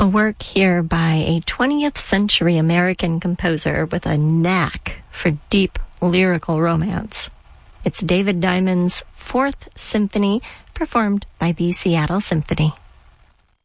A work here by a 20th century American composer with a knack for deep lyrical romance. It's David Diamond's Fourth Symphony, performed by the Seattle Symphony.